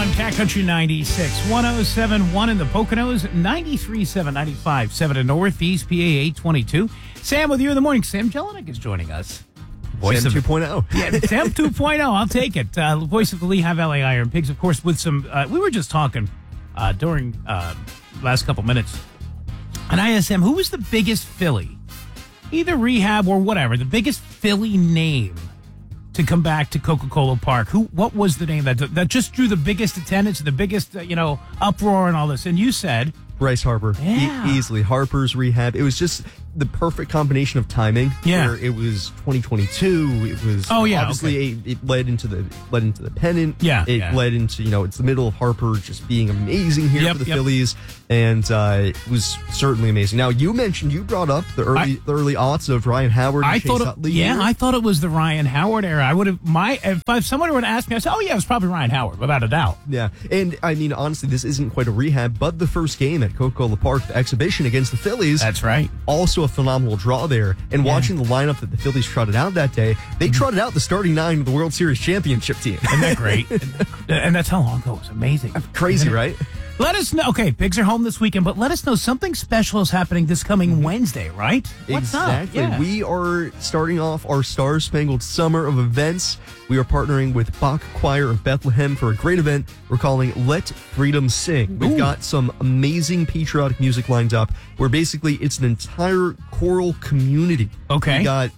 on Cat Country 96, 107.1 in the Poconos, 93.7, 95.7 in Northeast PA 822. Sam with you in the morning. Sam Jelinek is joining us. Voice Sam 2.0. Yeah, Sam 2.0. I'll take it. Voice of the Lehigh Valley Iron Pigs, of course, with some. We were just talking during last couple minutes, and I asked Sam, who was the biggest Philly, either rehab or whatever, the biggest Philly name to come back to Coca-Cola Park? What was the name that just drew the biggest attendance, the biggest uproar and all this? And you said Bryce Harper. Yeah. Easily. Harper's rehab. It was just the perfect combination of timing. Yeah. Where it was 2022. It was obviously it led into the pennant. Yeah. It led into, it's the middle of Harper just being amazing here for the Phillies. And it was certainly amazing. Now, you brought up the early aughts of Ryan Howard and Chase Utley. I thought it was the Ryan Howard era. I would have if someone would have asked me, I said, it was probably Ryan Howard, without a doubt. Yeah. And I mean, honestly, this isn't quite a rehab, but the first game at Coca-Cola Park, the exhibition against the Phillies. That's right. Also a phenomenal draw there. And watching the lineup that the Phillies trotted out that day, they trotted out the starting nine of the World Series championship team. Isn't that great? and that's how long ago. It was amazing. Crazy, right? Let us know. Okay, Pigs are home this weekend, but let us know something special is happening this coming Wednesday, right? What's exactly. up? Yeah. We are starting off our Star-Spangled Summer of events. We are partnering with Bach Choir of Bethlehem for a great event we're calling Let Freedom Sing. We've got some amazing patriotic music lined up where basically it's an entire choral community. Okay. We got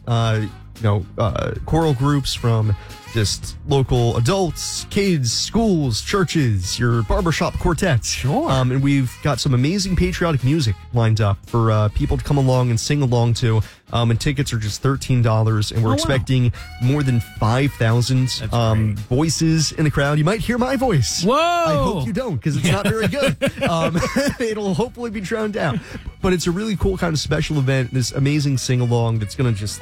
choral groups from just local adults, kids, schools, churches, your barbershop quartets. Sure. And we've got some amazing patriotic music lined up for people to come along and sing along to. And tickets are just $13, and we're expecting more than 5,000 voices in the crowd. You might hear my voice. Whoa! I hope you don't, because it's not very good. It'll hopefully be drowned out. But it's a really cool kind of special event, this amazing sing-along that's going to just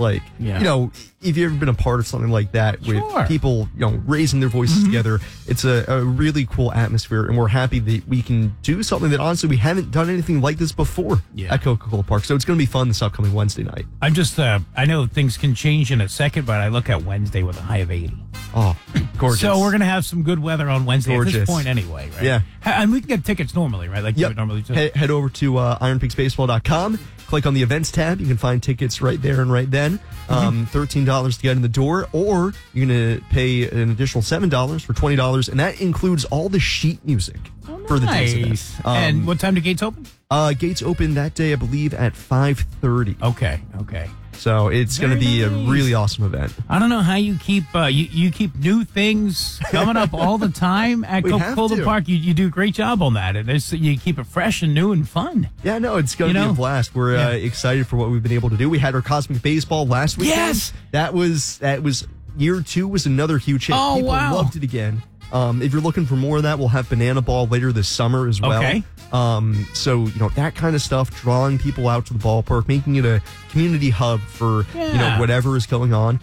if you've ever been a part of something like that with people, raising their voices together, it's a really cool atmosphere, and we're happy that we can do something that honestly we haven't done anything like this before at Coca-Cola Park. So it's going to be fun this upcoming Wednesday night. I'm just, I know things can change in a second, but I look at Wednesday with a high of 80. Oh, gorgeous. So we're going to have some good weather on Wednesday at this point anyway, right? Yeah. And we can get tickets normally, right? Like you would normally do. Head over to ironpigsbaseball.com. Click on the events tab. You can find tickets right there and right then. $13 to get in the door, or you're going to pay an additional $7 for $20, and that includes all the sheet music for the day's event. And what time do gates open? Gates open that day, I believe, at 5:30. Okay. So it's going to be a really awesome event. I don't know how you keep you keep new things coming up all the time at Coca-Cola Park. You do a great job on that, and you keep it fresh and new and fun. Yeah, no, it's going to be a blast. We're excited for what we've been able to do. We had our Cosmic Baseball last weekend. Yes, that was year 2 was another huge hit. Oh, people loved it again. If you're looking for more of that, we'll have Banana Ball later this summer as well. Okay. So, that kind of stuff, drawing people out to the ballpark, making it a community hub for, whatever is going on.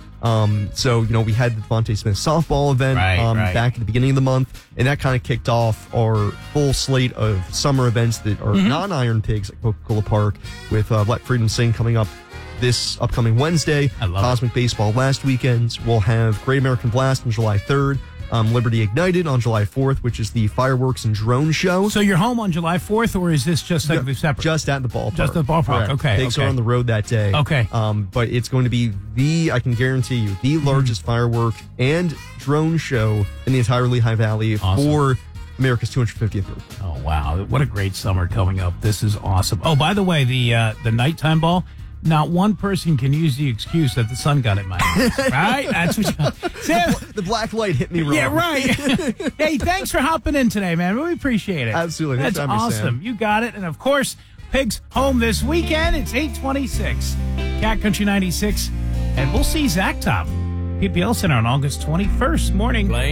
So, we had the Devontae Smith softball event back at the beginning of the month, and that kind of kicked off our full slate of summer events that are non-Iron Pigs at Coca-Cola Park with Let Freedom Sing coming up this upcoming Wednesday. I love Cosmic Baseball last weekend. We'll have Great American Blast on July 3rd. Liberty Ignited on July 4th, which is the fireworks and drone show. So you're home on July 4th, or is this just something separate? Just at the ballpark. Just at the ballpark, Correct. okay. Pigs are on the road that day. Okay. But it's going to be I can guarantee you, the largest firework and drone show in the entire Lehigh Valley for America's 250th birthday. Oh, wow. What a great summer coming up. This is awesome. Oh, by the way, the nighttime ball, not one person can use the excuse that the sun got in my eyes, right? That's what Sam, the black light hit me wrong. Yeah, right. Hey, thanks for hopping in today, man. We appreciate it. Absolutely. That's awesome. You got it. And, of course, Pigs home this weekend. It's 8:26. Cat Country 96. And we'll see Zach Top, PPL Center on August 21st morning.